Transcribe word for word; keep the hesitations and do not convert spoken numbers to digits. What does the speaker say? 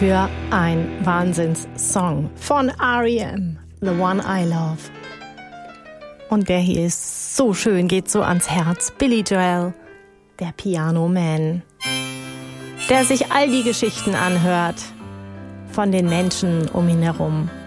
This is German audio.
Für ein Wahnsinnssong von R E M, The One I Love. Und der hier ist so schön, geht so ans Herz. Billy Joel, der Piano Man, der sich all die Geschichten anhört von den Menschen um ihn herum.